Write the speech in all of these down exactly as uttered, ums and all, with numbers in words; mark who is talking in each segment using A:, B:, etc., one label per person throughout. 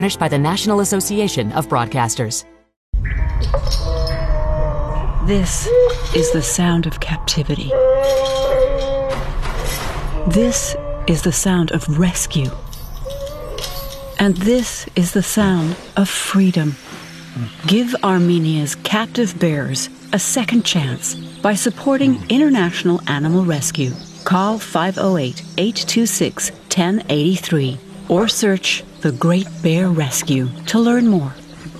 A: Furnished by the National Association of Broadcasters.
B: This is the sound of captivity. This is the sound of rescue. And this is the sound of freedom. Give Armenia's captive bears a second chance by supporting International Animal Rescue. Call five oh eight, eight two six, one oh eight three or search The Great Bear Rescue to learn more.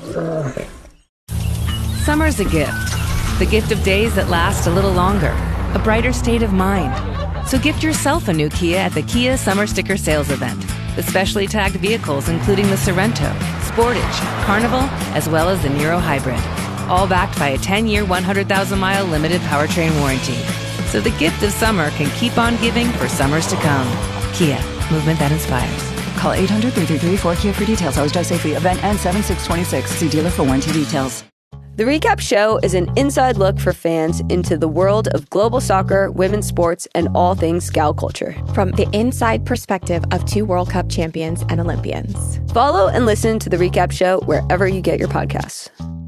C: Summer's a gift. The gift of days that last a little longer. A brighter state of mind. So gift yourself a new Kia at the Kia Summer Sticker Sales Event. With specially tagged vehicles including the Sorento, Sportage, Carnival, as well as the Niro Hybrid. All backed by a ten-year, one hundred thousand mile limited powertrain warranty. So the gift of summer can keep on giving for summers to come. Kia, movement that inspires.
D: Call eight hundred, three three three, four K I A for details. Always drive safely. Event ends seven six twenty-six. See dealer for warranty details.
E: The Recap Show is an inside look for fans into the world of global soccer, women's sports, and all things Scout culture.
F: From the inside perspective of two World Cup champions and Olympians.
E: Follow and listen to The Recap Show wherever you get your podcasts.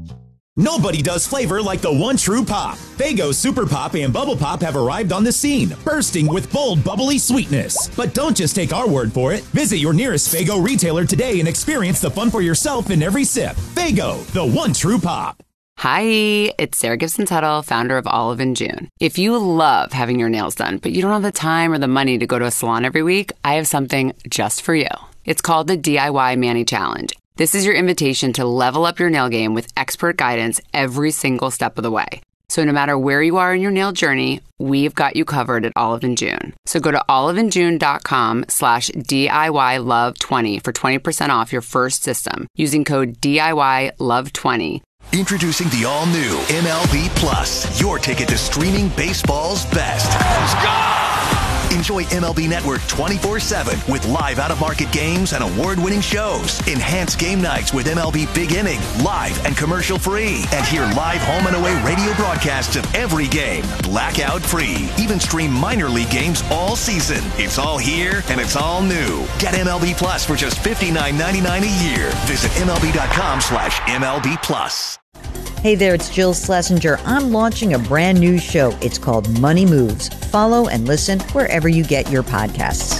G: Nobody does flavor like the one true pop. Faygo Super Pop and Bubble Pop have arrived on the scene, bursting with bold, bubbly sweetness. But don't just take our word for it. Visit your nearest Faygo retailer today and experience the fun for yourself in every sip. Faygo, the one true pop.
H: Hi, it's Sarah Gibson Tuttle, founder of Olive and June. If you love having your nails done, but you don't have the time or the money to go to a salon every week, I have something just for you. It's called the D I Y Mani Challenge. This is your invitation to level up your nail game with expert guidance every single step of the way. So no matter where you are in your nail journey, we've got you covered at Olive and June. So go to oliveandjune.com slash DIY love 20 for twenty percent off your first system using code D I Y love twenty.
I: Introducing the all-new M L B Plus, your ticket to streaming baseball's best. Let's go! Enjoy M L B Network twenty-four seven with live out-of-market games and award-winning shows. Enhanced game nights with M L B Big Inning, live and commercial-free. And hear live home and away radio broadcasts of every game, blackout-free. Even stream minor league games all season. It's all here, and it's all new. Get M L B Plus for just fifty-nine ninety-nine a year. Visit MLB.com slash MLB Plus.
J: Hey there, it's Jill Schlesinger. I'm launching a brand new show. It's called Money Moves. Follow and listen wherever you get your podcasts.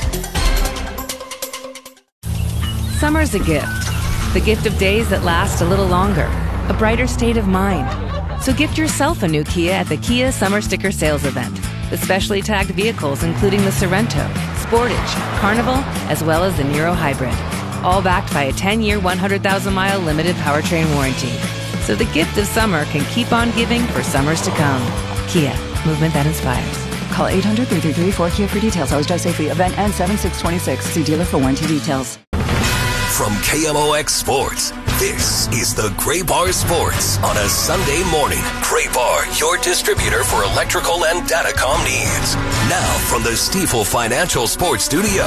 C: Summer's a gift. The gift of days that last a little longer. A brighter state of mind. So gift yourself a new Kia at the Kia Summer Sticker Sales Event. With specially tagged vehicles including the Sorento, Sportage, Carnival, as well as the Niro Hybrid. All backed by a ten-year, one hundred thousand mile limited powertrain warranty. So the gift of summer can keep on giving for summers to come. Kia, movement that inspires.
D: Call eight hundred, three three three, four K I A for details. Always drive safely. Event ends seven six twenty-six. See dealer for warranty details.
I: From K M O X Sports, this is the Gray Bar Sports on a Sunday morning. Gray Bar, your distributor for electrical and datacom needs. Now from the Stifel Financial Sports Studio.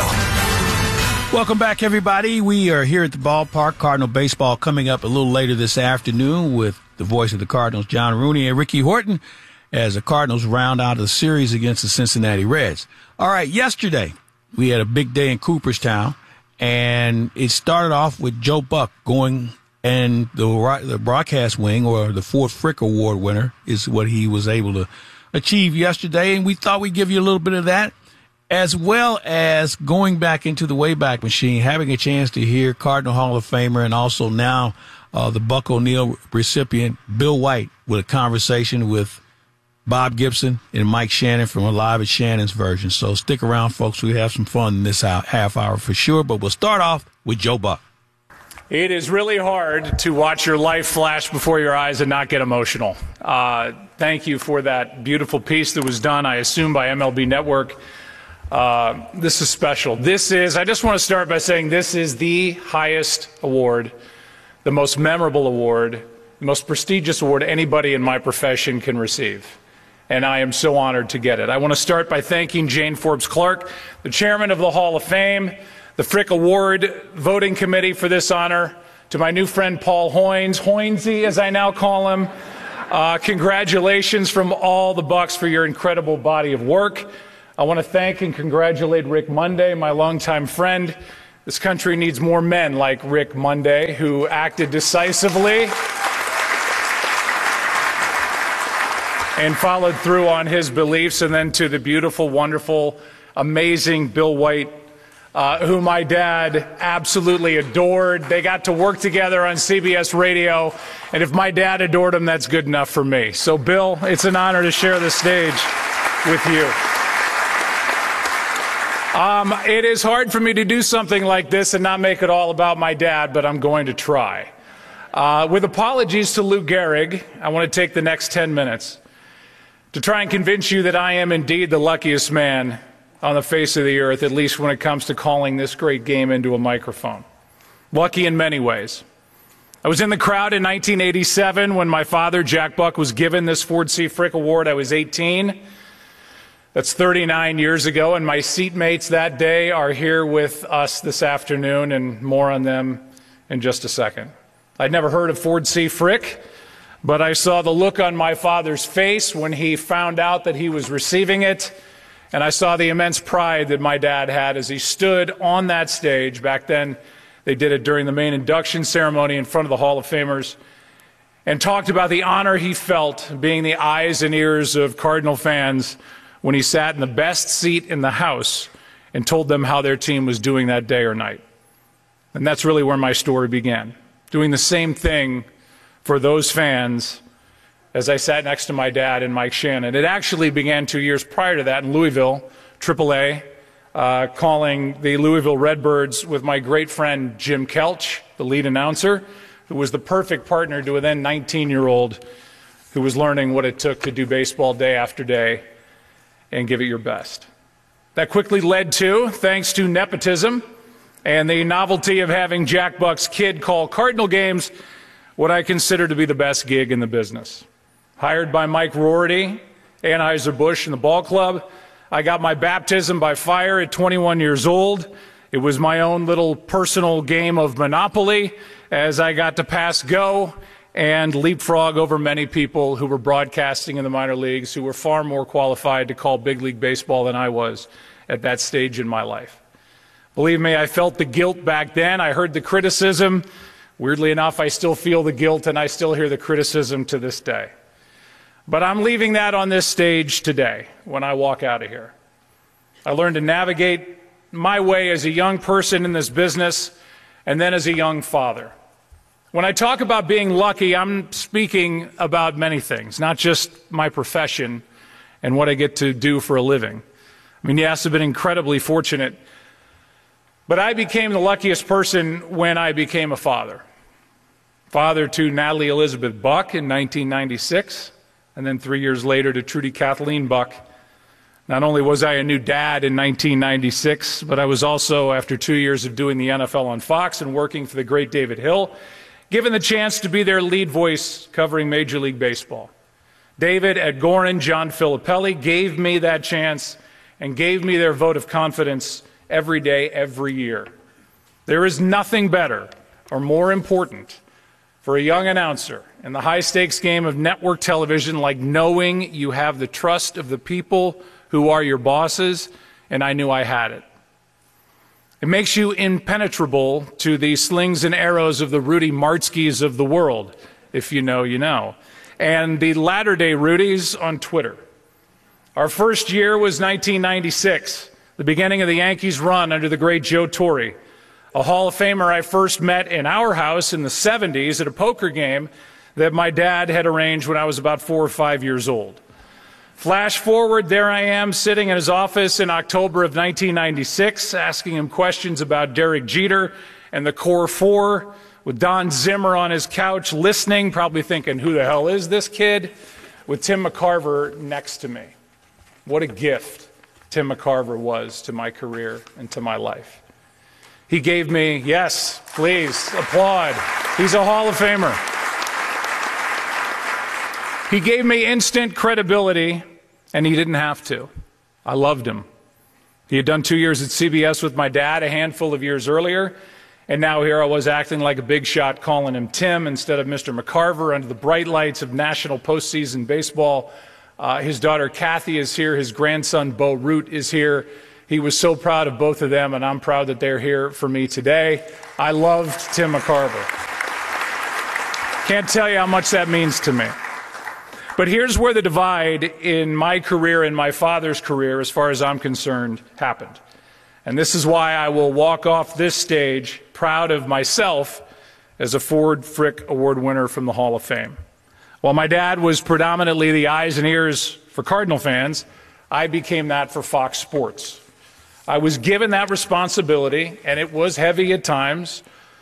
K: Welcome back, everybody. We are here at the ballpark. Cardinal baseball coming up a little later this afternoon with the voice of the Cardinals, John Rooney, and Ricky Horton, as the Cardinals round out the series against the Cincinnati Reds. All right, yesterday we had a big day in Cooperstown, and it started off with Joe Buck going, and the the broadcast wing, or the Ford Frick Award winner, is what he was able to achieve yesterday, and we thought we'd give you a little bit of that, as well as going back into the Wayback Machine, having a chance to hear Cardinal Hall of Famer and also now uh, the Buck O'Neil recipient, Bill White, with a conversation with Bob Gibson and Mike Shannon from Alive at Shannon's version. So stick around, folks. We have some fun in this half hour for sure, but we'll start off with Joe Buck.
L: It is really hard to watch your life flash before your eyes and not get emotional. Uh, thank you for that beautiful piece that was done, I assume, by M L B Network. Uh, this is special. This is, I just want to start by saying this is the highest award, the most memorable award, the most prestigious award anybody in my profession can receive. And I am so honored to get it. I want to start by thanking Jane Forbes Clark, the chairman of the Hall of Fame, the Frick Award voting committee for this honor, to my new friend Paul Hoynes, Hoynesy as I now call him. Uh, congratulations from all the Bucks for your incredible body of work. I want to thank and congratulate Rick Monday, my longtime friend, This country needs more men like Rick Monday, who acted decisively and followed through on his beliefs, and then to the beautiful, wonderful, amazing Bill White, uh, who my dad absolutely adored. They got to work together on C B S Radio, and if my dad adored him, that's good enough for me. So, Bill, it's an honor to share the stage with you. Um, it is hard for me to do something like this and not make it all about my dad, but I'm going to try. Uh, with apologies to Lou Gehrig, I want to take the next ten minutes to try and convince you that I am indeed the luckiest man on the face of the earth, at least when it comes to calling this great game into a microphone. Lucky in many ways. I was in the crowd in nineteen eighty-seven when my father, Jack Buck, was given this Ford C. Frick Award. I was eighteen. That's thirty-nine years ago, and my seatmates that day are here with us this afternoon, and more on them in just a second. I'd never heard of Ford C. Frick, but I saw the look on my father's face when he found out that he was receiving it, and I saw the immense pride that my dad had as he stood on that stage. Back then, they did it during the main induction ceremony in front of the Hall of Famers, and talked about the honor he felt being the eyes and ears of Cardinal fans when he sat in the best seat in the house and told them how their team was doing that day or night. And that's really where my story began, doing the same thing for those fans as I sat next to my dad and Mike Shannon. It actually began two years prior to that in Louisville, triple A, uh, calling the Louisville Redbirds with my great friend Jim Kelch, the lead announcer, who was the perfect partner to a then nineteen-year-old who was learning what it took to do baseball day after day and give it your best. That quickly led to, thanks to nepotism and the novelty of having Jack Buck's kid call Cardinal games, what I consider to be the best gig in the business. Hired by Mike Rorty, Anheuser-Busch, and the ball club, I got my baptism by fire at twenty-one years old. It was my own little personal game of Monopoly as I got to pass go and leapfrog over many people who were broadcasting in the minor leagues, who were far more qualified to call big league baseball than I was at that stage in my life. Believe me, I felt the guilt back then. I heard the criticism. Weirdly enough, I still feel the guilt, and I still hear the criticism to this day. But I'm leaving that on this stage today when I walk out of here. I learned to navigate my way as a young person in this business and then as a young father. When I talk about being lucky, I'm speaking about many things, not just my profession and what I get to do for a living. I mean, yes, I've been incredibly fortunate, but I became the luckiest person when I became a father. Father to Natalie Elizabeth Buck in nineteen ninety-six, and then three years later to Trudy Kathleen Buck. Not only was I a new dad in nineteen ninety-six, but I was also, after two years of doing the N F L on Fox and working for the great David Hill, given the chance to be their lead voice covering Major League Baseball. David, Ed Gorin, John Filippelli gave me that chance and gave me their vote of confidence every day, every year. There is nothing better or more important for a young announcer in the high-stakes game of network television like knowing you have the trust of the people who are your bosses, and I knew I had it. It makes you impenetrable to the slings and arrows of the Rudy Martskys of the world, if you know, you know, and the latter-day Rudys on Twitter. Our first year was nineteen ninety-six, the beginning of the Yankees' run under the great Joe Torre, a Hall of Famer I first met in our house in the seventies at a poker game that my dad had arranged when I was about four or five years old. Flash forward, there I am sitting in his office in October of nineteen ninety-six, asking him questions about Derek Jeter and the Core Four, with Don Zimmer on his couch listening, probably thinking, who the hell is this kid? With Tim McCarver next to me. What a gift Tim McCarver was to my career and to my life. He gave me, yes, please, applaud. He's a Hall of Famer. He gave me instant credibility, and he didn't have to. I loved him. He had done two years at C B S with my dad a handful of years earlier, and now here I was acting like a big shot, calling him Tim instead of Mister McCarver under the bright lights of national postseason baseball. Uh, his daughter Kathy is here. His grandson Bo Root is here. He was so proud of both of them, and I'm proud that they're here for me today. I loved Tim McCarver. Can't tell you how much that means to me. But here's where the divide in my career and my father's career, as far as I'm concerned, happened. And this is why I will walk off this stage proud of myself as a Ford Frick Award winner from the Hall of Fame. While my dad was predominantly the eyes and ears for Cardinal fans, I became that for Fox Sports. I was given that responsibility, and it was heavy at times,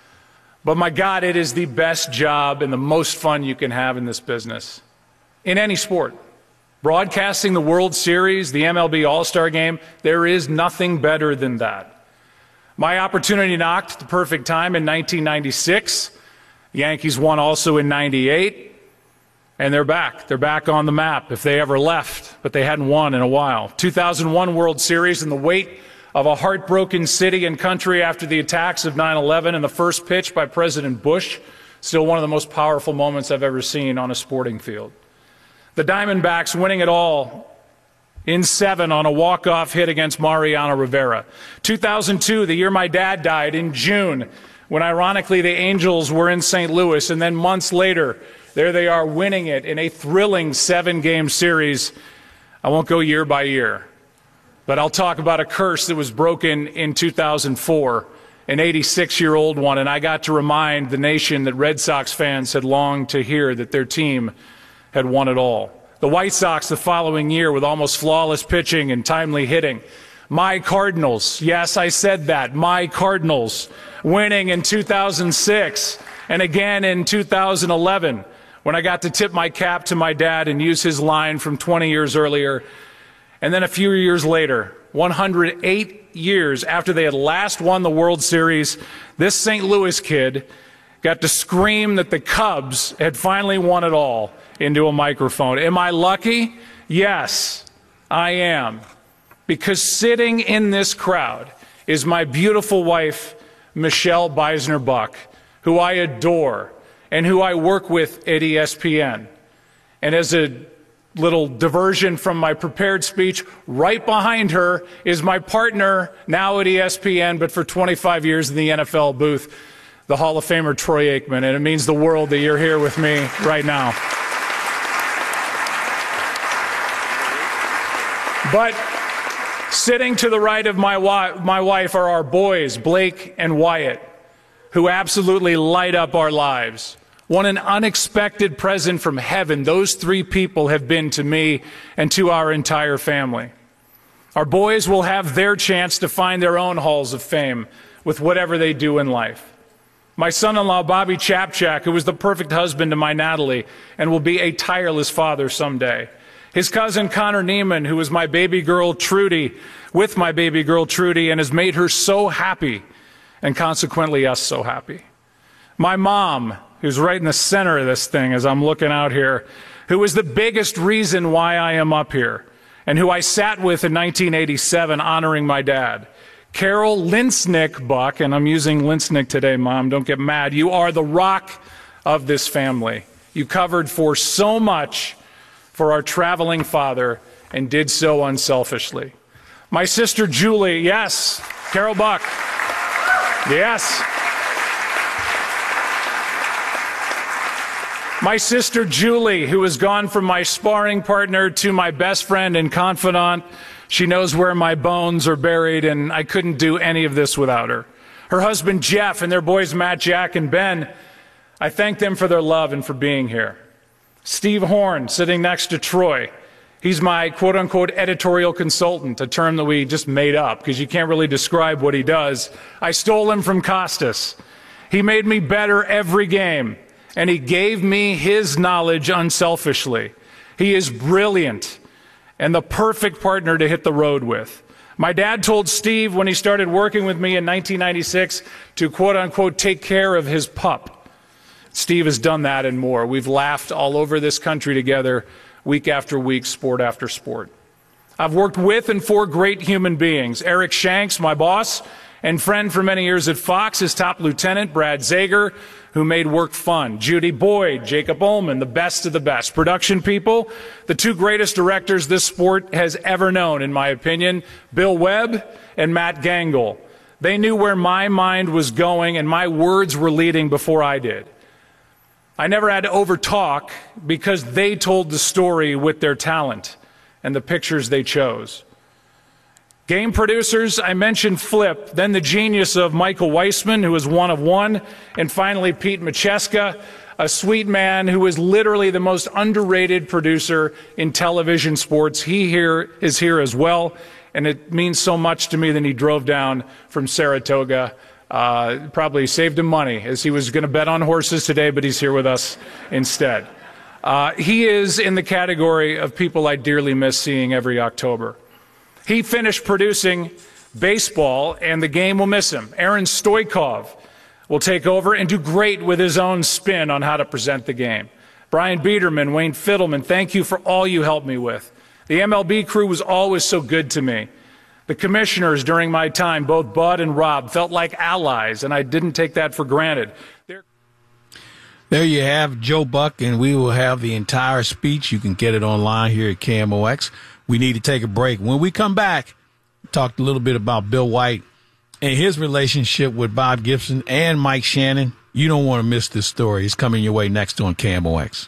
L: but my God, it is the best job and the most fun you can have in this business, in any sport. Broadcasting the World Series, the M L B All-Star Game, there is nothing better than that. My opportunity knocked at the perfect time in nineteen ninety-six. The Yankees won also in ninety-eight. And they're back. They're back on the map if they ever left, but they hadn't won in a while. two thousand one World Series, and the weight of a heartbroken city and country after the attacks of nine eleven and the first pitch by President Bush, still one of the most powerful moments I've ever seen on a sporting field. The Diamondbacks winning it all in seven on a walk-off hit against Mariano Rivera. two thousand two, the year my dad died, in June, when ironically the Angels were in Saint Louis, and then months later, there they are winning it in a thrilling seven-game series. I won't go year by year, but I'll talk about a curse that was broken in two thousand four, an eighty-six-year-old one, and I got to remind the nation that Red Sox fans had longed to hear that their team had won it all. The White Sox the following year with almost flawless pitching and timely hitting. My Cardinals, yes, I said that, my Cardinals, winning in two thousand six and again in two thousand eleven. When I got to tip my cap to my dad and use his line from twenty years earlier. And then a few years later, one hundred eight years after they had last won the World Series, this Saint Louis kid got to scream that the Cubs had finally won it all into a microphone. Am I lucky? Yes, I am. Because sitting in this crowd is my beautiful wife, Michelle Beisner-Buck, who I adore, and who I work with at E S P N. And as a little diversion from my prepared speech, right behind her is my partner, now at E S P N, but for twenty-five years in the N F L booth, the Hall of Famer Troy Aikman. And it means the world that you're here with me right now. But sitting to the right of my, wa- my wife are our boys, Blake and Wyatt, who absolutely light up our lives. What an unexpected present from heaven those three people have been to me and to our entire family. Our boys will have their chance to find their own halls of fame with whatever they do in life. My son-in-law, Bobby Chapchak, who was the perfect husband to my Natalie and will be a tireless father someday. His cousin, Connor Neiman, who was my baby girl, Trudy, with my baby girl, Trudy, and has made her so happy, and consequently us so happy. My mom, who's right in the center of this thing as I'm looking out here, who is the biggest reason why I am up here, and who I sat with in nineteen eighty-seven honoring my dad. Carol Linsnick Buck, and I'm using Linsnick today, Mom, don't get mad. You are the rock of this family. You covered for so much for our traveling father and did so unselfishly. My sister Julie, yes, Carol Buck, yes. My sister Julie, who has gone from my sparring partner to my best friend and confidant. She knows where my bones are buried, and I couldn't do any of this without her. Her husband Jeff and their boys Matt, Jack, and Ben, I thank them for their love and for being here. Steve Horn, sitting next to Troy. He's my quote-unquote editorial consultant, a term that we just made up because you can't really describe what he does. I stole him from Costas. He made me better every game, and he gave me his knowledge unselfishly. He is brilliant and the perfect partner to hit the road with. My dad told Steve when he started working with me in nineteen ninety-six to quote-unquote take care of his pup. Steve has done that and more. We've laughed all over this country together, week after week, sport after sport. I've worked with and for great human beings. Eric Shanks, my boss, And friend for many years at Fox is top lieutenant Brad Zager, who made work fun. Judy Boyd, Jacob Ullman, the best of the best. Production people, the two greatest directors this sport has ever known, in my opinion, Bill Webb and Matt Gangle. They knew where my mind was going and my words were leading before I did. I never had to overtalk because they told the story with their talent and the pictures they chose. Game producers, I mentioned Flip, then the genius of Michael Weissman, who is one of one, and finally Pete Macheska, a sweet man who is literally the most underrated producer in television sports. He here is here as well, and it means so much to me that he drove down from Saratoga. Uh, probably saved him money, as he was going to bet on horses today, but he's here with us instead. Uh, he is in the category of people I dearly miss seeing every October. He finished producing baseball, and the game will miss him. Aaron Stoikov will take over and do great with his own spin on how to present the game. Brian Biederman, Wayne Fiddleman, thank you for all you helped me with. The M L B crew was always so good to me. The commissioners during my time, both Bud and Rob, felt like allies, and I didn't take that for granted. They're
K: There you have Joe Buck, and we will have the entire speech. You can get it online here at K M O X. We need to take a break. When we come back, talk a little bit about Bill White and his relationship with Bob Gibson and Mike Shannon. You don't want to miss this story. It's coming your way next on K M O X.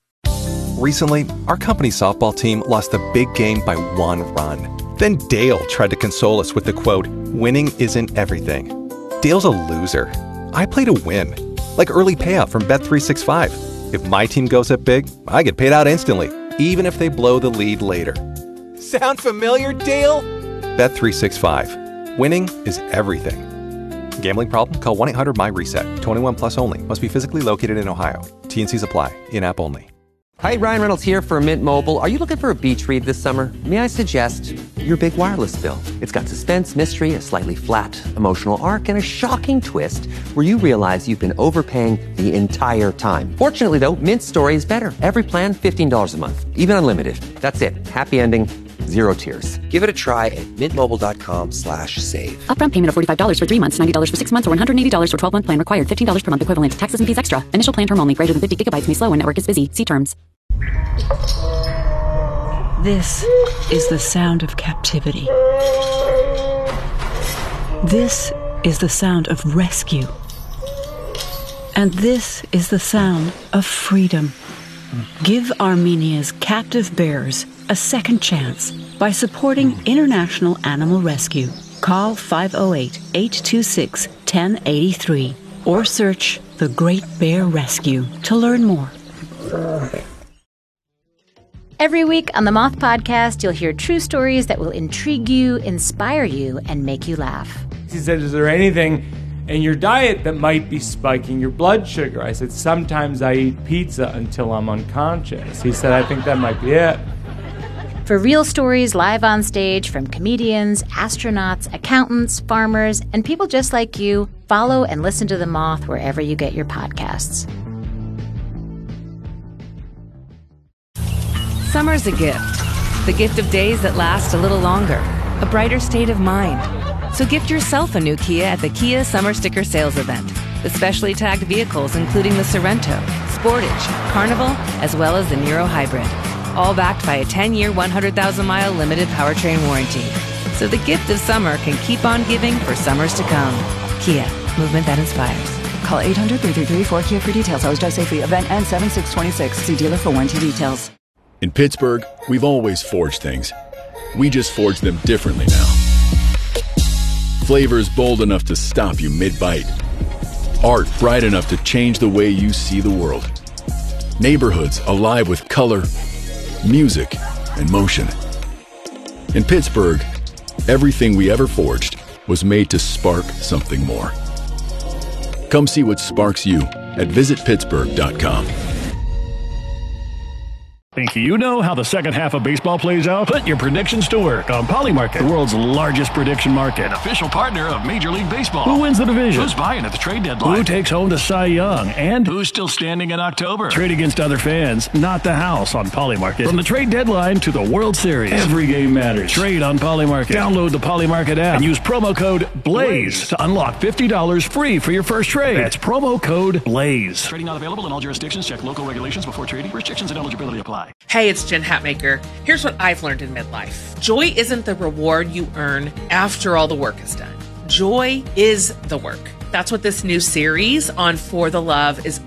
M: Recently, our company softball team lost a big game by one run. Then Dale tried to console us with the quote, "Winning isn't everything." Dale's a loser. I play to win. Like early payout from Bet three sixty-five. If my team goes up big, I get paid out instantly, even if they blow the lead later. Sound familiar, Dale? Bet three sixty-five. Winning is everything. Gambling problem? Call one eight hundred M Y reset. twenty-one plus only. Must be physically located in Ohio. T and Cs apply. In-app only.
N: Hi, Ryan Reynolds here for Mint Mobile. Are you looking for a beach read this summer? May I suggest your big wireless bill? It's got suspense, mystery, a slightly flat emotional arc, and a shocking twist where you realize you've been overpaying the entire time. Fortunately, though, Mint's story is better. Every plan, fifteen dollars a month. Even unlimited. That's it. Happy ending. Zero tears. Give it a try at mintmobile.com slash save.
A: Upfront payment of forty-five dollars for three months, ninety dollars for six months, or one hundred eighty dollars for twelve-month plan required. fifteen dollars per month equivalent. Taxes and fees extra. Initial plan term only. Greater than fifty gigabytes may slow when network is busy. See terms.
B: This is the sound of captivity. This is the sound of rescue. And this is the sound of freedom. Give Armenia's captive bears a second chance by supporting International Animal Rescue. Call five oh eight, eight two six, one oh eight three or search The Great Bear Rescue to learn more.
O: Every week on the Moth Podcast, you'll hear true stories that will intrigue you, inspire you, and make you laugh.
P: He said, is there anything in your diet that might be spiking your blood sugar? I said, sometimes I eat pizza until I'm unconscious. He said, I think that might be it.
O: For real stories live on stage from comedians, astronauts, accountants, farmers, and people just like you, follow and listen to The Moth wherever you get your podcasts.
C: Summer's a gift. The gift of days that last a little longer. A brighter state of mind. So gift yourself a new Kia at the Kia Summer Sticker Sales Event. The specially tagged vehicles including the Sorento, Sportage, Carnival, as well as the Niro Hybrid. All backed by a ten-year, one hundred thousand mile limited powertrain warranty. So the gift of summer can keep on giving for summers to come. Kia, movement that inspires.
D: Call eight hundred, three three three, four K I A for details. Always drive safely. Event ends seven six twenty-six. See dealer for warranty details.
Q: In Pittsburgh, we've always forged things. We just forge them differently now. Flavors bold enough to stop you mid-bite. Art bright enough to change the way you see the world. Neighborhoods alive with color, music, and motion. In Pittsburgh, everything we ever forged was made to spark something more. Come see what sparks you at visit pittsburgh dot com.
R: Think you know how the second half of baseball plays out? Put your predictions to work on Polymarket, the world's largest prediction market. An official partner of Major League Baseball. Who wins the division? Who's buying at the trade deadline? Who takes home the Cy Young? And who's still standing in October? Trade against other fans, not the house on Polymarket. From the trade deadline to the World Series, every game matters. Trade on Polymarket. Download the Polymarket app and use promo code BLAZE to unlock fifty dollars free for your first trade. That's promo code BLAZE. Trading not available in all jurisdictions. Check local regulations before trading. Restrictions and eligibility apply.
S: Hey, it's Jen Hatmaker. Here's what I've learned in midlife. Joy isn't the reward you earn after all the work is done. Joy is the work. That's what this new series on For the Love is